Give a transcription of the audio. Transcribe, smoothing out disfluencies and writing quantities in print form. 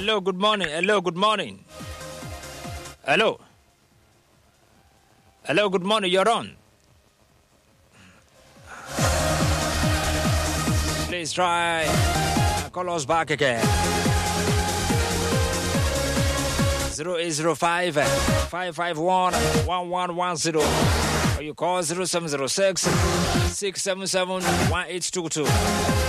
Hello, good morning. Hello, good morning. Hello. Hello, good morning. You're on. Please try. Call us back again. 0805 551 1110. Or you call 0706 677 1822.